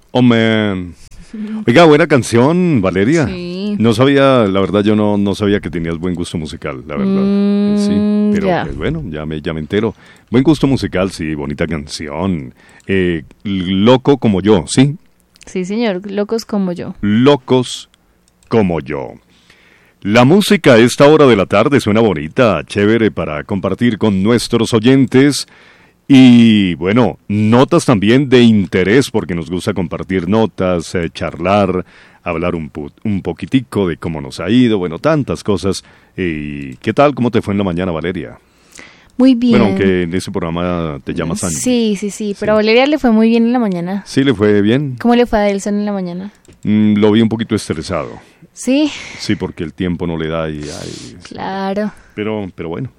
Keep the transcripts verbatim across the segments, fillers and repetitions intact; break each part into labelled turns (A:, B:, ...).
A: Oh, man. Oiga, buena canción, Valeria.
B: Sí.
A: No sabía, la verdad, yo no, no sabía que tenías buen gusto musical, la verdad.
B: Mm,
A: sí, pero
B: ya.
A: pues, bueno, ya me, ya me entero. Buen gusto musical, sí, bonita canción. Eh, loco como yo, ¿sí?
B: Sí, señor, locos como yo.
A: Locos como yo. La música a esta hora de la tarde suena bonita, chévere para compartir con nuestros oyentes. Y bueno, notas también de interés porque nos gusta compartir notas, eh, charlar, hablar un, pu- un poquitico de cómo nos ha ido, bueno, tantas cosas. ¿Y qué tal? ¿Cómo te fue en la mañana, Valeria?
B: Muy bien.
A: Bueno, aunque en ese programa te llamas Andy.
B: Sí, sí, sí, pero a Valeria le fue muy bien en la mañana.
A: ¿Sí le fue bien?
B: ¿Cómo le fue a Elson en la mañana?
A: Mm, lo vi un poquito estresado.
B: Sí,
A: Sí, porque el tiempo no le da y... ay,
B: claro.
A: Pero, pero bueno.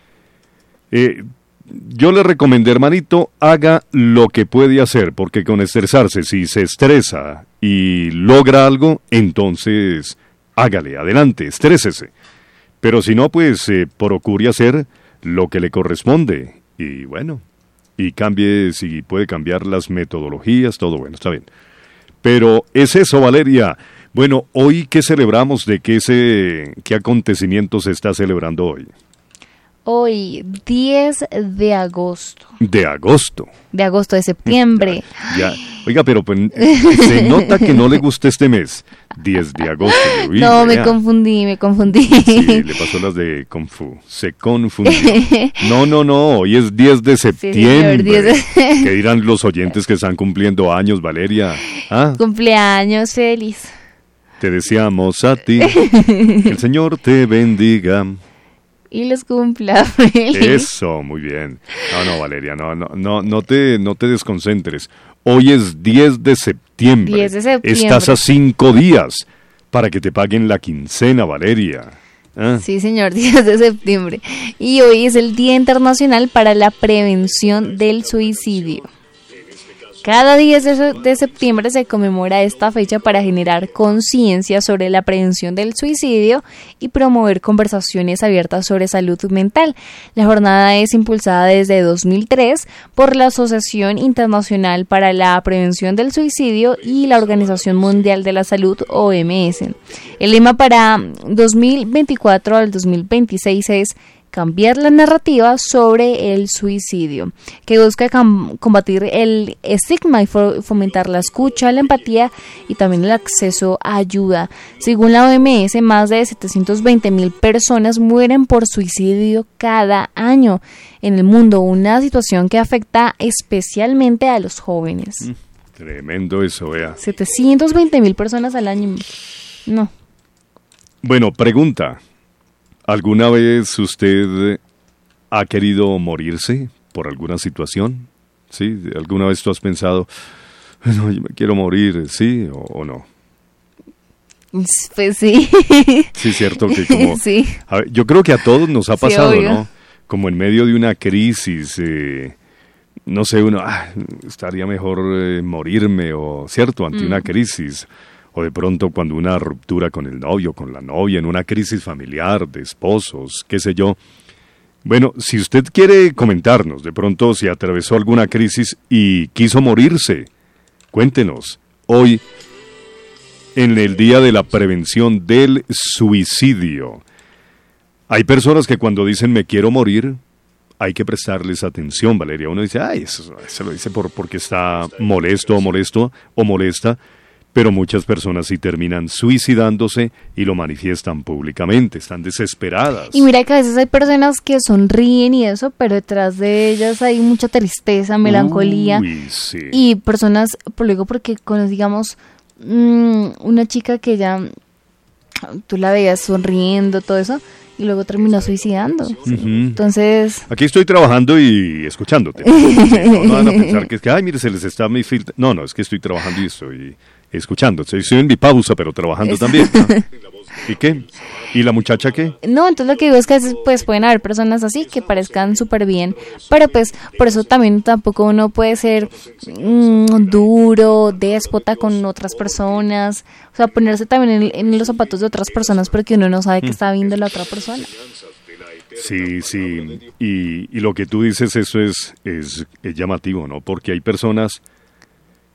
A: Eh, yo le recomendé, hermanito, haga lo que puede hacer, porque con estresarse, si se estresa y logra algo, entonces hágale, adelante, estrésese. Pero si no, pues eh, procure hacer lo que le corresponde. Y bueno, y cambie, si puede cambiar las metodologías, todo bueno, está bien. Pero es eso, Valeria. Bueno, hoy, ¿qué celebramos? ¿De qué, se, qué acontecimiento se está celebrando hoy?
B: Hoy, diez de agosto.
A: De agosto.
B: De agosto, de septiembre.
A: Ya. Oiga, pero pues, se nota que no le gusta este mes. diez de agosto. Uy,
B: No, me
A: vea.
B: confundí, me confundí.
A: Sí, le pasó las de Kung Fu. Se confundió. No, no, no. Hoy es diez de septiembre.
B: señor, diez de-
A: ¿Qué dirán los oyentes que están cumpliendo años, Valeria? ¿Ah?
B: Cumpleaños feliz.
A: Te deseamos a ti. Que el Señor te bendiga.
B: Y los cumpla feliz.
A: Eso, muy bien. No, no, Valeria, no, no, no, no te, no te desconcentres. Hoy es diez de septiembre.
B: diez de septiembre.
A: Estás a cinco días para que te paguen la quincena, Valeria. ¿Ah?
B: Sí, señor, diez de septiembre. Y hoy es el Día Internacional para la Prevención del Suicidio. Cada diez de de septiembre se conmemora esta fecha para generar conciencia sobre la prevención del suicidio y promover conversaciones abiertas sobre salud mental. La jornada es impulsada desde dos mil tres por la Asociación Internacional para la Prevención del Suicidio y la Organización Mundial de la Salud, O M S. El lema para dos mil veinticuatro al dos mil veintiséis es cambiar la narrativa sobre el suicidio, que busca cam- combatir el estigma y fo- fomentar la escucha, la empatía y también el acceso a ayuda. Según la O M S, más de setecientas veinte mil personas mueren por suicidio cada año en el mundo, una situación que afecta especialmente a los jóvenes.
A: Mm, tremendo eso, vea.
B: setecientas veinte mil personas al año. No.
A: Bueno, pregunta. ¿Alguna vez usted ha querido morirse por alguna situación? ¿Sí? ¿Alguna vez tú has pensado, no, yo me quiero morir, sí o, o no?
B: Pues sí.
A: Sí, cierto que como...
B: Sí.
A: A ver, yo creo que a todos nos ha
B: Sí,
A: pasado,
B: obvio.
A: ¿no? Como en medio de una crisis, eh, no sé, uno, ah, estaría mejor eh, morirme, o cierto, ante
B: Mm.
A: una crisis. O de pronto cuando una ruptura con el novio, con la novia, en una crisis familiar, de esposos, qué sé yo. Bueno, si usted quiere comentarnos, de pronto si atravesó alguna crisis y quiso morirse, cuéntenos. Hoy, en el Día de la Prevención del Suicidio, hay personas que cuando dicen me quiero morir, hay que prestarles atención, Valeria. Uno dice, ay, eso se lo dice por, porque está molesto o molesto o molesta. Pero muchas personas sí terminan suicidándose y lo manifiestan públicamente, están desesperadas.
B: Y mira que a veces hay personas que sonríen y eso, pero detrás de ellas hay mucha tristeza, melancolía.
A: Uy, sí.
B: Y personas, por luego porque con, digamos, mmm, una chica que ya tú la veías sonriendo, todo eso, y luego terminó suicidando. ¿sí?
A: Ujú.
B: Entonces...
A: Aquí estoy trabajando y escuchándote. Sí, no, no van a pensar que es que, ay, mire, se les está mi filtro. No, no, es que estoy trabajando y estoy escuchando. Estoy en mi pausa, pero trabajando
B: Eso.
A: también. ¿no? ¿Y qué? ¿Y la muchacha qué?
B: No, entonces lo que digo es que a veces pues pueden haber personas así que parezcan súper bien, pero pues por eso también tampoco uno puede ser mm, duro, déspota con otras personas, o sea, ponerse también en, en los zapatos de otras personas porque uno no sabe qué está viendo la otra persona.
A: Sí, sí. Y, y lo que tú dices, eso es, es, es llamativo, ¿no? Porque hay personas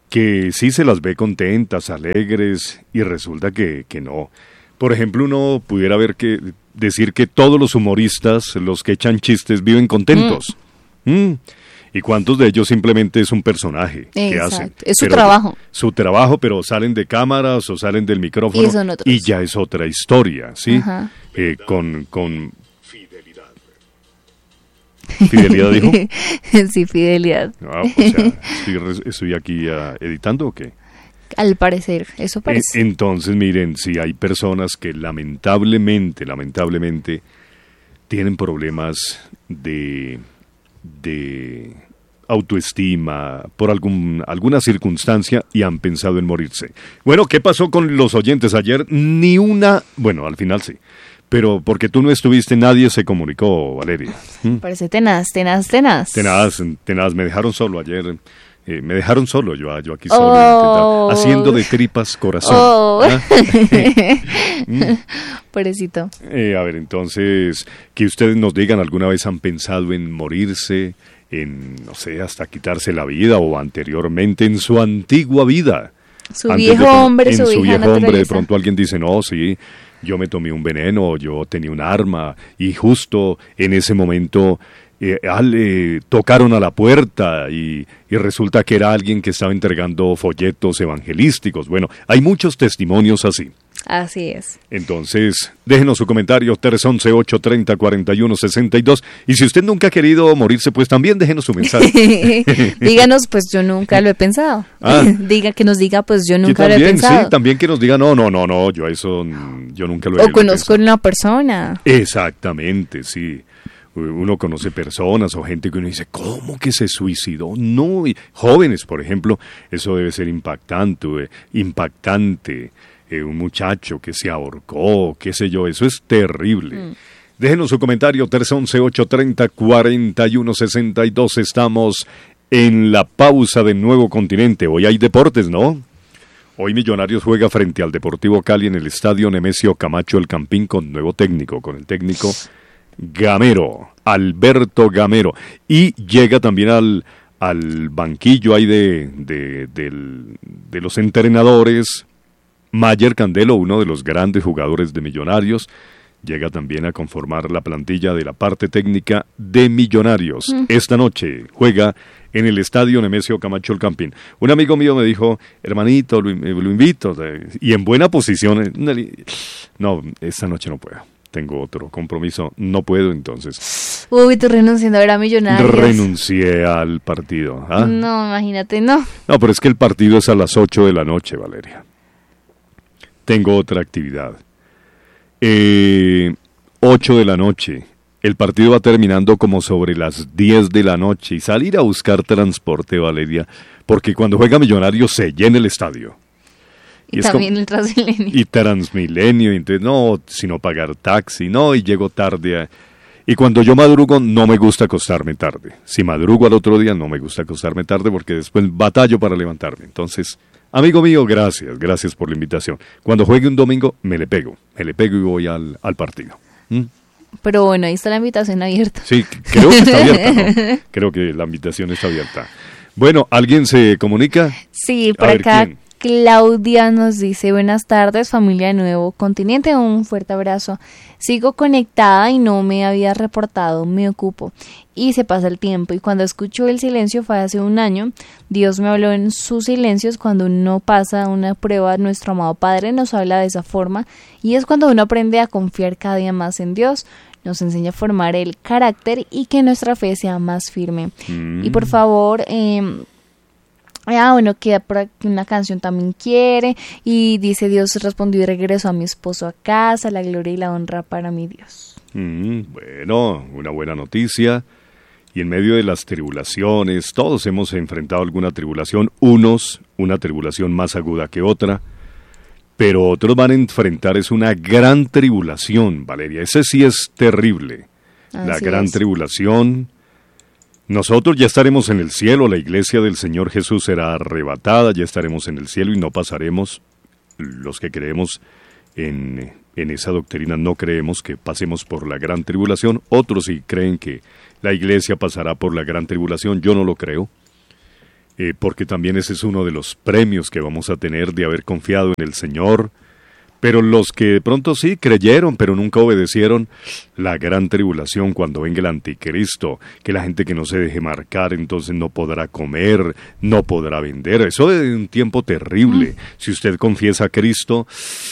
A: que sí se las ve contentas, alegres, y resulta que, que no. Por ejemplo, uno pudiera ver que, decir que todos los humoristas, los que echan chistes, viven contentos. Mm. Mm. ¿Y cuántos de ellos simplemente es un personaje que
B: Exacto.
A: hacen?
B: Es su
A: Pero,
B: trabajo.
A: Su trabajo, pero salen de cámaras o salen del micrófono
B: Y son otros.
A: y ya es otra historia, ¿sí?
B: Ajá.
A: Eh, con, con... Fidelidad. ¿Fidelidad dijo?
B: Sí, fidelidad.
A: Ah, o sea, ¿estoy, estoy aquí uh, editando o qué?
B: Al parecer, eso parece.
A: Entonces, miren, si hay personas que lamentablemente, lamentablemente, tienen problemas de, de autoestima por algún, alguna circunstancia y han pensado en morirse. Bueno, ¿qué pasó con los oyentes ayer? Ni una, bueno, al final sí, pero porque tú no estuviste, nadie se comunicó, Valeria. ¿Mm?
B: Parece tenaz, tenaz, tenaz.
A: Tenaz, tenaz, me dejaron solo ayer. Eh, me dejaron solo, yo, yo aquí solo,
B: oh.
A: haciendo de tripas corazón.
B: Oh.
A: ¿Ah? mm.
B: Pobrecito.
A: Eh, a ver, entonces, que ustedes nos digan, ¿alguna vez han pensado en morirse, en, no sé, hasta quitarse la vida o anteriormente en su antigua vida?
B: Su
A: Antes
B: viejo
A: de,
B: hombre,
A: en
B: su,
A: su
B: vieja
A: viejo hombre, de
B: naturaleza.
A: pronto alguien dice, no, sí, yo me tomé un veneno, yo tenía un arma, y justo en ese momento... Eh, eh, tocaron a la puerta y, y resulta que era alguien que estaba entregando folletos evangelísticos. Bueno, hay muchos testimonios así.
B: Así es.
A: Entonces, déjenos su comentario, tres once, ocho treinta, cuarenta y uno sesenta y dos. Y si usted nunca ha querido morirse, pues también déjenos su mensaje.
B: Díganos, pues yo nunca lo he pensado.
A: Ah.
B: Diga que nos diga, pues yo
A: Y
B: nunca
A: también,
B: lo he pensado.
A: sí, también que nos diga, no, no, no, no, yo eso, yo nunca lo he
B: O
A: lo he
B: conozco
A: pensado.
B: una persona.
A: Exactamente, sí. Uno conoce personas o gente que uno dice, ¿cómo que se suicidó? No, y jóvenes, por ejemplo, eso debe ser impactante, eh, impactante. Eh, un muchacho que se ahorcó, qué sé yo, eso es terrible. Mm. Déjenos su comentario, tres once, ocho treinta, cuarenta y uno sesenta y dos. Estamos en la pausa del Nuevo Continente. Hoy hay deportes, ¿no? Hoy Millonarios juega frente al Deportivo Cali en el estadio Nemesio Camacho El Campín con nuevo técnico, con el técnico Gamero, Alberto Gamero, y llega también al, al banquillo ahí de, de, del, de los entrenadores, Mayer Candelo, uno de los grandes jugadores de Millonarios, llega también a conformar la plantilla de la parte técnica de Millonarios. Mm. Esta noche juega en el estadio Nemesio Camacho El Campín. Un amigo mío me dijo, hermanito, lo, lo invito, y en buena posición. No, esta noche no puedo. Tengo otro compromiso, no puedo, entonces.
B: Uy, tú renunciando a ver a Millonarios.
A: Renuncié al partido. ¿Ah?
B: No, imagínate, no.
A: No, pero es que el partido es a las ocho de la noche, Valeria. Tengo otra actividad. Eh, ocho de la noche. El partido va terminando como sobre las diez de la noche. Y salir a buscar transporte, Valeria, porque cuando juega Millonarios se llena el estadio.
B: Y, y también como, el Transmilenio.
A: Y Transmilenio, y entonces no, sino pagar taxi, no, y llego tarde. A, y cuando yo madrugo, no me gusta acostarme tarde. Si madrugo al otro día, no me gusta acostarme tarde porque después batallo para levantarme. Entonces, amigo mío, gracias, gracias por la invitación. Cuando juegue un domingo, me le pego, me le pego y voy al, al partido. ¿Mm?
B: Pero bueno, ahí está la invitación abierta.
A: Sí, creo que está abierta, ¿no? Creo que la invitación está abierta. Bueno, ¿alguien se comunica?
B: Sí, por acá. ¿Quién? Claudia nos dice, buenas tardes, familia de Nuevo Continente, un fuerte abrazo. Sigo conectada y no me había reportado, me ocupo. Y se pasa el tiempo, y cuando escucho el silencio fue hace un año. Dios me habló en sus silencios. Cuando uno pasa una prueba, nuestro amado Padre nos habla de esa forma, y es cuando uno aprende a confiar cada día más en Dios. Nos enseña a formar el carácter y que nuestra fe sea más firme. Mm. Y por favor... Eh, Ah, bueno, queda por aquí una canción también quiere, y dice, Dios respondió y regresó a mi esposo a casa, la gloria y la honra para mi Dios.
A: Mm, bueno, una buena noticia. Y en medio de las tribulaciones, todos hemos enfrentado alguna tribulación, unos una tribulación más aguda que otra, pero otros van a enfrentar es una gran tribulación, Valeria, ese sí es terrible. Así la gran es. tribulación. Nosotros ya estaremos en el cielo, la iglesia del Señor Jesús será arrebatada, ya estaremos en el cielo y no pasaremos, los que creemos en, en esa doctrina no creemos que pasemos por la gran tribulación, otros sí creen que la iglesia pasará por la gran tribulación, yo no lo creo. eh, porque también ese es uno de los premios que vamos a tener de haber confiado en el Señor. Pero los que de pronto sí creyeron, pero nunca obedecieron, la gran tribulación cuando venga el anticristo, que la gente que no se deje marcar entonces no podrá comer, no podrá vender. Eso es un tiempo terrible. Mm. Si usted confiesa a Cristo,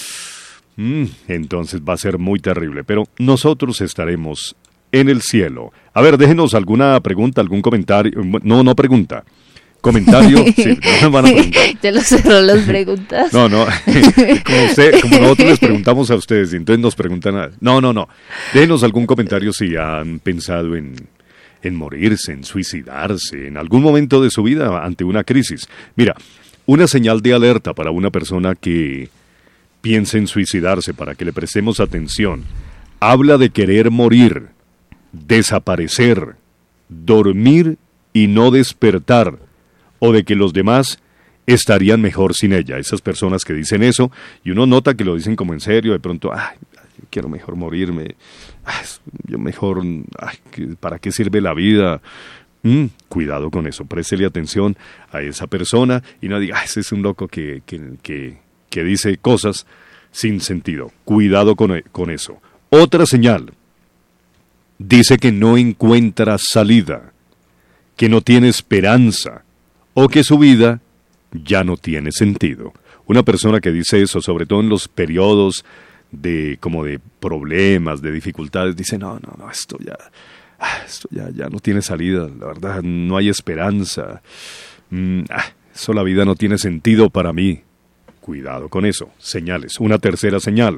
A: mmm, entonces va a ser muy terrible. Pero nosotros estaremos en el cielo. A ver, déjenos alguna pregunta, algún comentario. No, no pregunta. Comentario, sí, no van a preguntar.
B: Ya lo cerró las preguntas.
A: No, no, como, usted, como nosotros les preguntamos a ustedes y entonces nos preguntan a... No, no, no, déjenos algún comentario si han pensado en, en morirse, en suicidarse, en algún momento de su vida ante una crisis. Mira, una señal de alerta para una persona que piensa en suicidarse, para que le prestemos atención, habla de querer morir, desaparecer, dormir y no despertar, o de que los demás estarían mejor sin ella. Esas personas que dicen eso, y uno nota que lo dicen como en serio, de pronto, ay, yo quiero mejor morirme, ay, yo mejor, ay, ¿para qué sirve la vida? Mm, cuidado con eso, préstele atención a esa persona y no diga, ay, ese es un loco que, que, que, que dice cosas sin sentido. Cuidado con, con eso. Otra señal, dice que no encuentra salida, que no tiene esperanza, o que su vida ya no tiene sentido. Una persona que dice eso, sobre todo en los periodos de como de problemas, de dificultades, dice, no, no, no, esto ya, esto ya, ya no tiene salida, la verdad, no hay esperanza, mm, ah, eso la vida no tiene sentido para mí. Cuidado con eso. Señales. Una tercera señal.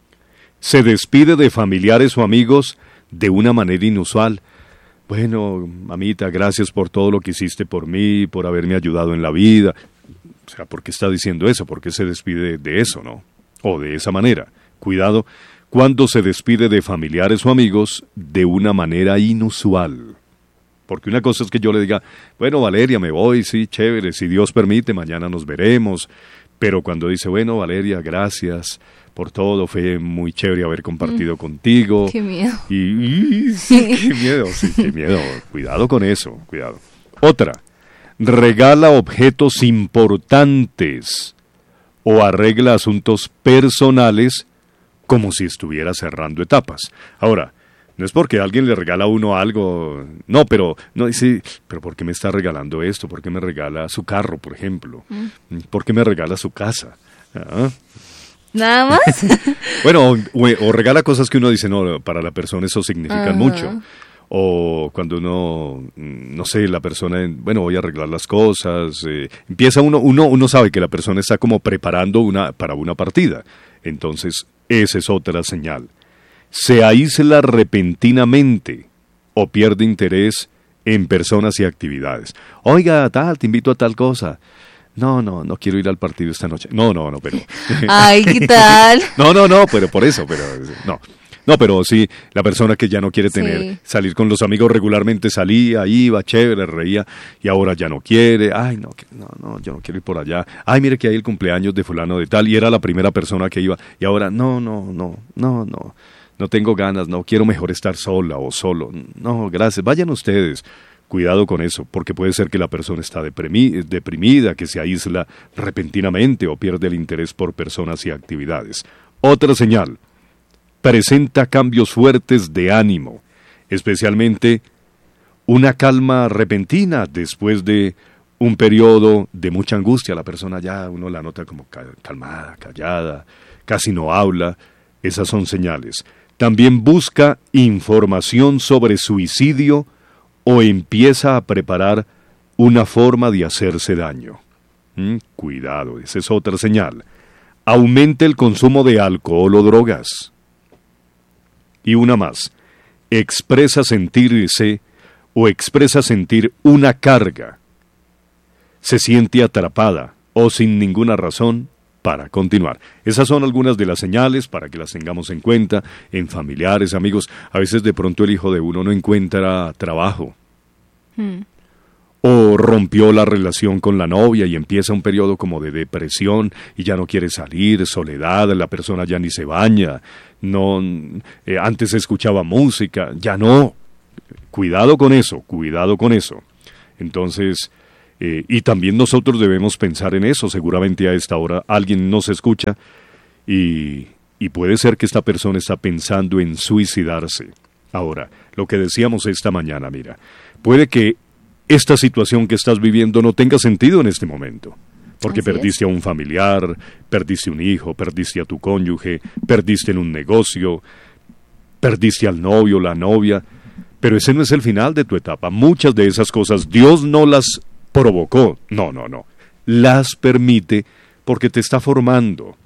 A: Se despide de familiares o amigos de una manera inusual. Bueno, mamita, gracias por todo lo que hiciste por mí, por haberme ayudado en la vida. O sea, ¿por qué está diciendo eso? ¿Por qué se despide de eso, no? O de esa manera. Cuidado cuando se despide de familiares o amigos de una manera inusual. Porque una cosa es que yo le diga, bueno, Valeria, me voy, sí, chévere, si Dios permite, mañana nos veremos. Pero cuando dice, bueno, Valeria, gracias por todo, fue muy chévere haber compartido mm. contigo.
B: Qué miedo.
A: Y, y sí, qué miedo, sí, qué miedo. Cuidado con eso, cuidado. Otra, regala objetos importantes o arregla asuntos personales como si estuviera cerrando etapas. Ahora, no es porque alguien le regala a uno algo, no, pero no dice, pero ¿por qué me está regalando esto? ¿Por qué me regala su carro, por ejemplo? Mm. ¿Por qué me regala su casa? ¿Ah?
B: ¿Nada más?
A: Bueno, o, o regala cosas que uno dice, no, para la persona eso significa uh-huh. mucho. O cuando uno, no sé, la persona, bueno, voy a arreglar las cosas, eh, empieza uno, uno, uno sabe que la persona está como preparando una para una partida. Entonces, esa es otra señal. Se aísla repentinamente o pierde interés en personas y actividades. Oiga, tal, te invito a tal cosa. No, no, no quiero ir al partido esta noche. No, no, no, pero...
B: Ay, ¿qué tal?
A: no, no, no, pero por eso, pero... No, no, pero sí, la persona que ya no quiere tener, sí. salir con los amigos regularmente, salía, iba, chévere, reía, y ahora ya no quiere. Ay, no, no, no, yo no quiero ir por allá. Ay, mire que hay el cumpleaños de fulano de tal, y era la primera persona que iba, y ahora, no, no, no, no, no, no tengo ganas, no, quiero mejor estar sola o solo. No, gracias, vayan ustedes. Cuidado con eso, porque puede ser que la persona está deprimi- deprimida, que se aísla repentinamente o pierde el interés por personas y actividades. Otra señal, presenta cambios fuertes de ánimo, especialmente una calma repentina después de un periodo de mucha angustia. La persona ya, uno la nota como calmada, callada, casi no habla. Esas son señales. También busca información sobre suicidio o empieza a preparar una forma de hacerse daño. ¿Mm? Cuidado, esa es otra señal. Aumenta el consumo de alcohol o drogas. Y una más. Expresa sentirse o expresa sentir una carga. Se siente atrapada o sin ninguna razón para continuar. Esas son algunas de las señales para que las tengamos en cuenta en familiares, amigos. A veces de pronto el hijo de uno no encuentra trabajo. Hmm. O rompió la relación con la novia y empieza un periodo como de depresión y ya no quiere salir, soledad, la persona ya ni se baña, no, eh, antes escuchaba música, ya no. Cuidado con eso, cuidado con eso. Entonces, Eh, y también nosotros debemos pensar en eso. Seguramente a esta hora alguien nos escucha y, y puede ser que esta persona está pensando en suicidarse. Ahora, lo que decíamos esta mañana, mira, puede que esta situación que estás viviendo no tenga sentido en este momento. Porque
B: Así
A: perdiste
B: es.
A: a un familiar, perdiste un hijo, perdiste a tu cónyuge, perdiste en un negocio, perdiste al novio, la novia. Pero ese no es el final de tu etapa. Muchas de esas cosas Dios no las provocó. No, no, no. Las permite porque te está formando.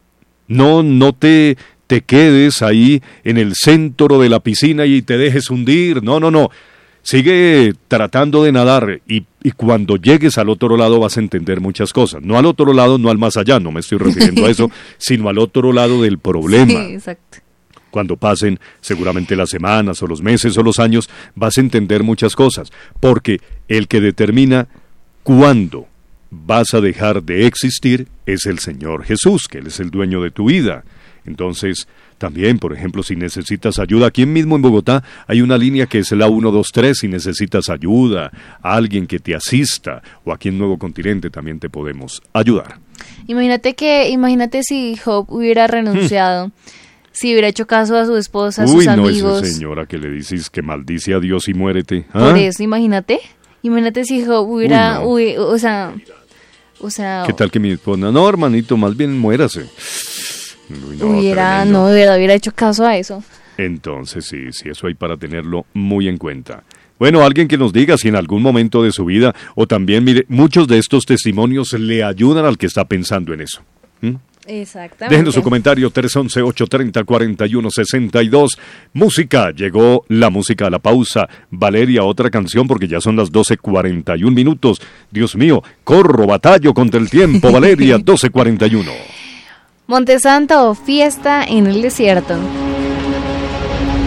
A: No, no te, te quedes ahí en el centro de la piscina y te dejes hundir. No, no, no. Sigue tratando de nadar y, y cuando llegues al otro lado vas a entender muchas cosas. No al otro lado, no al más allá, no me estoy refiriendo a eso, sino al otro lado del problema.
B: Sí, exacto.
A: Cuando pasen seguramente las semanas o los meses o los años, vas a entender muchas cosas. Porque el que determina cuándo vas a dejar de existir es el Señor Jesús, que Él es el dueño de tu vida. Entonces, también, por ejemplo, si necesitas ayuda, aquí mismo en Bogotá hay una línea que es la uno dos tres, si necesitas ayuda, alguien que te asista, o aquí en Nuevo Continente también te podemos ayudar.
B: Imagínate que, imagínate si Job hubiera renunciado, hmm. si hubiera hecho caso a su esposa, a
A: Uy,
B: sus
A: no,
B: amigos.
A: esa señora que le dices que maldice a Dios y muérete. ¿Ah?
B: Por eso, imagínate, imagínate si Job hubiera,
A: Uy, no.
B: hubi- o sea, o sea,
A: ¿Qué tal que mi esposa? No, hermanito, más bien muérase. Uy, no,
B: hubiera,
A: tremendo.
B: no, de verdad, hubiera hecho caso a eso.
A: Entonces, sí, sí, eso hay para tenerlo muy en cuenta. Bueno, alguien que nos diga si en algún momento de su vida, o también, mire, muchos de estos testimonios le ayudan al que está pensando en eso. ¿Mm?
B: Exactamente.
A: Déjenos su comentario, tres once, ocho treinta, cuarenta y uno sesenta y dos. Música, llegó la música a la pausa. Valeria, otra canción porque ya son las doce cuarenta y un minutos. Dios mío, corro, batallo contra el tiempo, Valeria, doce cuarenta y uno.
B: Monte Santo, fiesta en el desierto.